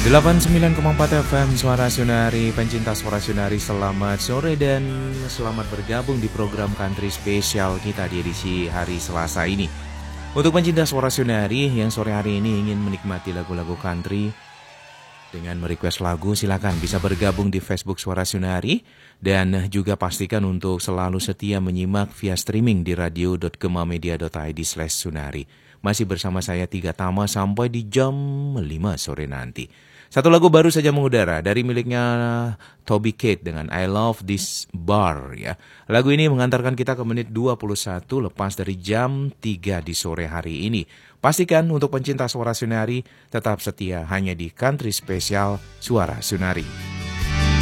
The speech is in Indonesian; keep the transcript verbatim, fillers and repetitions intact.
delapan puluh sembilan koma empat F M Suara Sunari, pencinta Suara Sunari, selamat sore dan selamat bergabung di program country spesial kita di edisi hari Selasa ini. Untuk pencinta Suara Sunari yang sore hari ini ingin menikmati lagu-lagu country dengan merequest lagu, silakan bisa bergabung di Facebook Suara Sunari dan juga pastikan untuk selalu setia menyimak via streaming di radio dot gemamedia dot i d slash sunari. Masih bersama saya Tiga Tama sampai di jam lima sore nanti. Satu lagu baru saja mengudara dari miliknya Toby Keith dengan I Love This Bar ya. Lagu ini mengantarkan kita ke menit dua puluh satu lepas dari jam tiga di sore hari ini. Pastikan untuk pencinta Suara Sunari tetap setia hanya di Country Spesial Suara Sunari.